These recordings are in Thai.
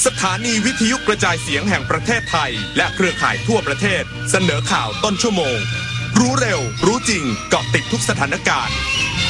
สถานีวิทยุกระจายเสียงแห่งประเทศไทยและเครือข่ายทั่วประเทศเสนอข่าวต้นชั่วโมงรู้เร็วรู้จริงเกาะติดทุกสถานการณ์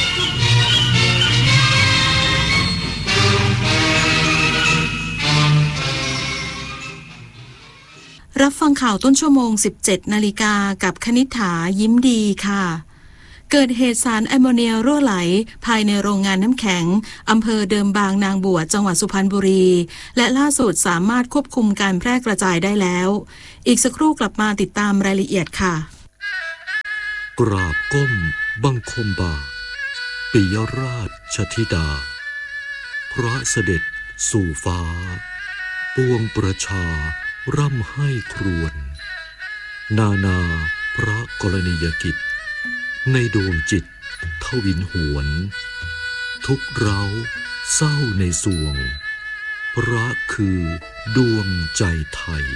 รับฟังข่าวต้นชั่วโมง 17 นาฬิกากับคณิษฐายิ้มดีค่ะเกิดเหตุสารแอมโมเนียรั่วไหลภายในโรงงานน้ำแข็งอำเภอเดิมบางนางบวชจังหวัดสุพรรณบุรีและล่าสุดสามารถควบคุมการแพร่กระจายได้แล้วอีกสักครู่กลับมาติดตามรายละเอียดค่ะกราบก้มบังคมบาทปิยราชธิดาพระเสด็จสู่ฟ้าปวงประชาร่ำให้ครวญนาพระกรณียกิจในดวงจิตทวินหวนทุกเร้าเศร้าในสวงพระคือดวงใจไทย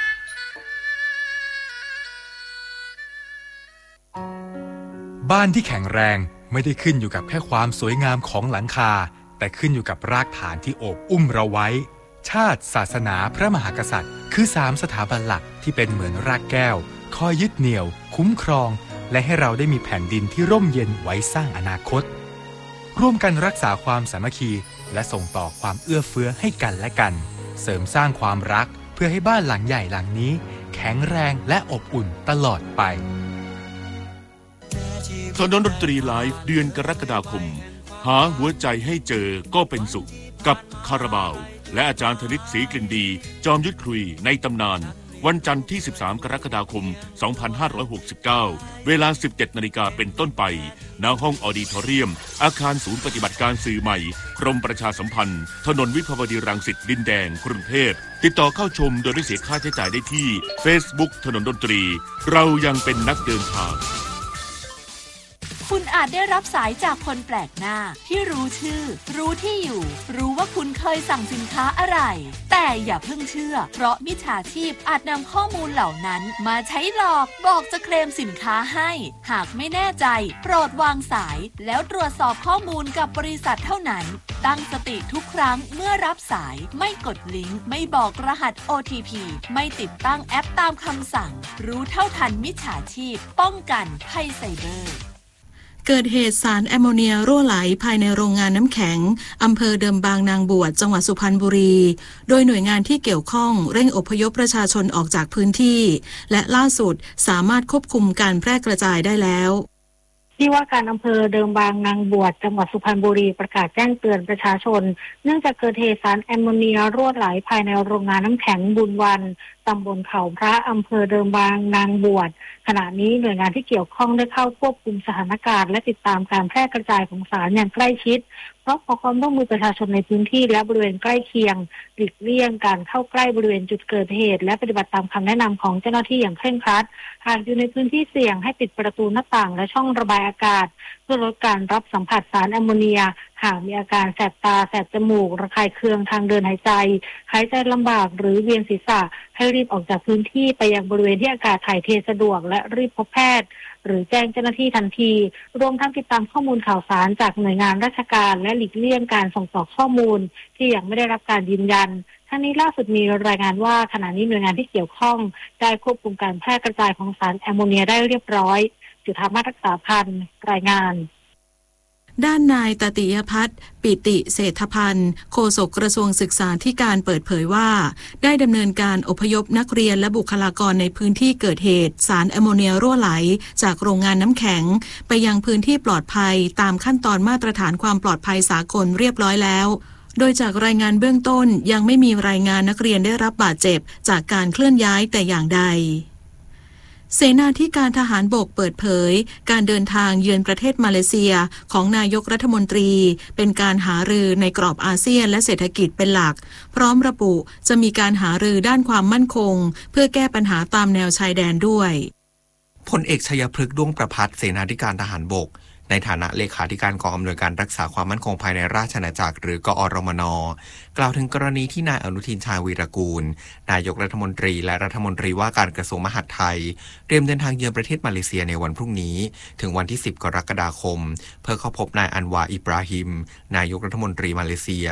บ้านที่แข็งแรงไม่ได้ขึ้นอยู่กับแค่ความสวยงามของหลังคาแต่ขึ้นอยู่กับรากฐานที่โอบอุ้มเราไว้ชาติศาสนาพระมหากษัตริย์คือ3สถาบันหลักที่เป็นเหมือนรากแก้วคอยยึดเหนี่ยวคุ้มครองและให้เราได้มีแผ่นดินที่ร่มเย็นไว้สร้างอนาคตร่วมกันรักษาความสามัคคีและส่งต่อความเอื้อเฟื้อให้กันและกันเสริมสร้างความรักเพื่อให้บ้านหลังใหญ่หลังนี้แข็งแรงและอบอุ่นตลอดไปถนนดนตรีไลฟ์เดือนกรกฎาคมหาหัวใจให้เจอก็เป็นสุขกับคาราบาวและอาจารย์ธนิตศรีกลิ่นดีจอมยุทธคุยในตำนานวันจันทร์ที่13กรกฎาคม2569เวลา 17 นาฬิกาเป็นต้นไปณห้องออดิทอเรียมอาคารศูนย์ปฏิบัติการสื่อใหม่กรมประชาสัมพันธ์ถนนวิภาวดีรังสิตดินแดงกรุงเทพติดต่อเข้าชมโดยไม่เสียค่าใช้จ่ายได้ที่ Facebook ถนนดนตรีเรายังเป็นนักเดินทางคุณอาจได้รับสายจากคนแปลกหน้าที่รู้ชื่อรู้ที่อยู่รู้ว่าคุณเคยสั่งสินค้าอะไรแต่อย่าเพิ่งเชื่อเพราะมิจฉาชีพอาจนำข้อมูลเหล่านั้นมาใช้หลอกบอกจะเคลมสินค้าให้หากไม่แน่ใจโปรดวางสายแล้วตรวจสอบข้อมูลกับบริษัทเท่านั้นตั้งสติทุกครั้งเมื่อรับสายไม่กดลิงก์ไม่บอกรหัส OTP ไม่ติดตั้งแอปตามคำสั่งรู้เท่าทันมิจฉาชีพป้องกันภัยไซเบอร์เกิดเหตุสารแอมโมเนียรั่วไหลภายในโรงงานน้ำแข็งอำเภอเดิมบางนางบวชจังหวัดสุพรรณบุรีโดยหน่วยงานที่เกี่ยวข้องเร่งอพยพประชาชนออกจากพื้นที่และล่าสุดสามารถควบคุมการแพร่กระจายได้แล้วที่ว่าการอำเภอเดิมบางนางบวชจังหวัดสุพรรณบุรีประกาศแจ้งเตือนประชาชนเนื่องจากเกิดเหตุสารแอมโมเนียรั่วไหลภายในโรงงานน้ำแข็งบุญวันตำบลเขาพระอำเภอเดิมบางนางบวชขณะนี้หน่วยงานที่เกี่ยวข้องได้เข้าควบคุมสถานการณ์และติดตามการแพร่กระจายของสารอย่างใกล้ชิดเพราะขอความร่วมมือประชาชนในพื้นที่และบริเวณใกล้เคียงหลีกเลี่ยงการเข้าใกล้บริเวณจุดเกิดเหตุและปฏิบัติตามคำแนะนำของเจ้าหน้าที่อย่างเคร่งครัดหากอยู่ในพื้นที่เสี่ยงให้ปิดประตูหน้าต่างและช่องระบายอากาศเพื่อลดการรับสัมผัสสารแอมโมเนียหากมีอาการแสบตาแสบจมูกระคายเคืองทางเดินหายใจลำบากหรือเวียนศีรษะให้รีบออกจากพื้นที่ไปยังบริเวณที่อากาศถ่ายเทสะดวกและรีบพบแพทย์หรือแจ้งเจ้าหน้าที่ทันทีรวมทั้งติดตามข้อมูลข่าวสารจากหน่วยงานราชการและหลีกเลี่ยงการส่งต่อข้อมูลที่ยังไม่ได้รับการยืนยันทั้งนี้ล่าสุดมีรายงานว่าขณะนี้หน่วยงานที่เกี่ยวข้องได้ควบคุมการแพร่กระจายของสารแอมโมเนียได้เรียบร้อยจุฑามาศรักษาพันธ์รายงานด้านนายตติยพัฒน์ปิติเศรษฐพันธ์โฆษกกระทรวงศึกษาธิการเปิดเผยว่าได้ดำเนินการอพยพนักเรียนและบุคลากรในพื้นที่เกิดเหตุสารแอมโมเนียรั่วไหลจากโรงงานน้ำแข็งไปยังพื้นที่ปลอดภัยตามขั้นตอนมาตรฐานความปลอดภัยสากลเรียบร้อยแล้วโดยจากรายงานเบื้องต้นยังไม่มีรายงานนักเรียนได้รับบาดเจ็บจากการเคลื่อนย้ายแต่อย่างใดเสนาธิการทหารบกเปิดเผยการเดินทางเยือนประเทศมาเลเซียของนายกรัฐมนตรีเป็นการหารือในกรอบอาเซียนและเศรษฐกิจเป็นหลักพร้อมระบุจะมีการหารือด้านความมั่นคงเพื่อแก้ปัญหาตามแนวชายแดนด้วยพลเอกชัยพฤกษ์ด้วงประภัสเสนาธิการทหารบกในฐานะเลขาธิการกองอำนวยการรักษาความมั่นคงภายในราชอาณาจักรหรือกอรมน.กล่าวถึงกรณีที่นายอนุทินชาญวีรกูลนายกรัฐมนตรีและรัฐมนตรีว่าการกระทรวงมหาดไทยเตรียมเดินทางเยือนประเทศมาเลเซียในวันพรุ่งนี้ถึงวันที่10กรกฎาคมเพื่อเข้าพบนายอันวาอิบราฮิมนายกรัฐมนตรีมาเลเซีย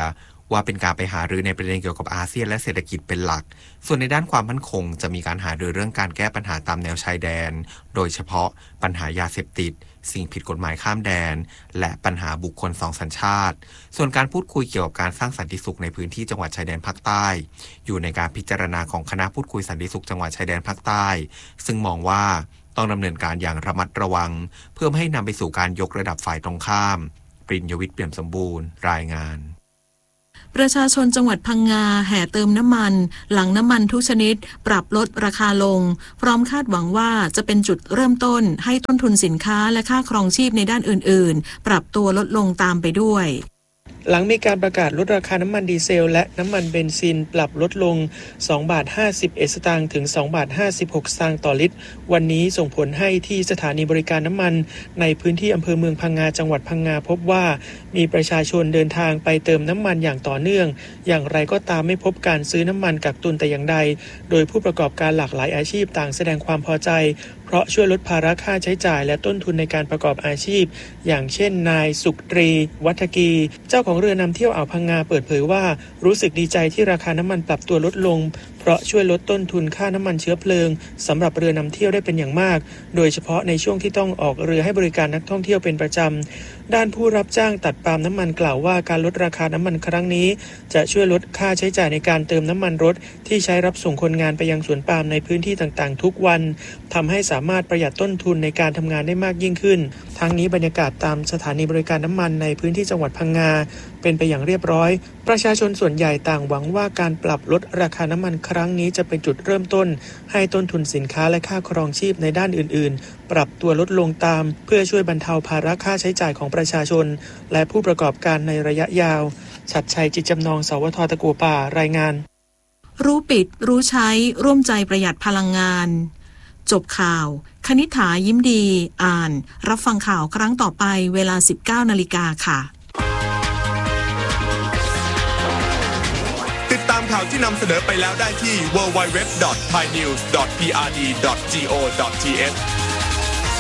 ว่าเป็นการไปหารือในประเด็นเกี่ยวกับอาเซียนและเศรษฐกิจเป็นหลักส่วนในด้านความมั่นคงจะมีการหารือเรื่องการแก้ปัญหาตามแนวชายแดนโดยเฉพาะปัญหายาเสพติดสิ่งผิดกฎหมายข้ามแดนและปัญหาบุคคลสองสัญชาติส่วนการพูดคุยเกี่ยวกับการสร้างสันติสุขในพื้นที่จังหวัดชายแดนภาคใต้อยู่ในการพิจารณาของคณะพูดคุยสันติสุขจังหวัดชายแดนภาคใต้ซึ่งมองว่าต้องดำเนินการอย่างระมัดระวังเพื่อไม่ให้นำไปสู่การยกระดับฝ่ายตรงข้ามปริญญวิทย์เปี่ยมสมบูรณ์รายงานประชาชนจังหวัดพังงาแห่เติมน้ำมันหลังน้ำมันทุกชนิดปรับลดราคาลงพร้อมคาดหวังว่าจะเป็นจุดเริ่มต้นให้ต้นทุนสินค้าและค่าครองชีพในด้านอื่นๆปรับตัวลดลงตามไปด้วยหลังมีการประกาศลดราคาน้ำมันดีเซลและน้ำมันเบนซินปรับลดลง2.51 บาทถึง2.56 บาทต่อลิตรวันนี้ส่งผลให้ที่สถานีบริการน้ำมันในพื้นที่อำเภอเมืองพังงาจังหวัดพังงาพบว่ามีประชาชนเดินทางไปเติมน้ำมันอย่างต่อเนื่องอย่างไรก็ตามไม่พบการซื้อน้ำมันกักตุนแต่อย่างใดโดยผู้ประกอบการหลากหลายอาชีพต่างแสดงความพอใจเพราะช่วยลดภาระค่าใช้จ่ายและต้นทุนในการประกอบอาชีพอย่างเช่นนายสุขตรีวัฒกีเจ้าของเรือนำเที่ยวอ่าวพังงาเปิดเผยว่ารู้สึกดีใจที่ราคาน้ำมันปรับตัวลดลงเพราะช่วยลดต้นทุนค่าน้ำมันเชื้อเพลิงสำหรับเรือนำเที่ยวได้เป็นอย่างมากโดยเฉพาะในช่วงที่ต้องออกเรือให้บริการนักท่องเที่ยวเป็นประจำด้านผู้รับจ้างตัดปาล์มน้ำมันกล่าวว่าการลดราคาน้ำมันครั้งนี้จะช่วยลดค่าใช้จ่ายในการเติมน้ำมันรถที่ใช้รับส่งคนงานไปยังสวนปาล์มในพื้นที่ต่างๆทุกวันทำให้สามารถประหยัดต้นทุนในการทำงานได้มากยิ่งขึ้นทั้งนี้บรรยากาศตามสถานีบริการน้ำมันในพื้นที่จังหวัดพังงาเป็นไปอย่างเรียบร้อยประชาชนส่วนใหญ่ต่างหวังว่าการปรับลดราคาน้ำมันครั้งนี้จะเป็นจุดเริ่มต้นให้ต้นทุนสินค้าและค่าครองชีพในด้านอื่นๆปรับตัวลดลงตามเพื่อช่วยบรรเทาภาระค่าใช้จ่ายของประชาชนและผู้ประกอบการในระยะยาวชัดชัยจิตจำนองสวทตะกัวป่ารายงานรู้ปิดรู้ใช้ร่วมใจประหยัดพลังงานจบข่าวคณิษฐายิ้มดีอ่านรับฟังข่าวครั้งต่อไปเวลา 19 นาฬิกาค่ะติดตามข่าวที่นำเสนอไปแล้วได้ที่ www.thainews.prd.go.th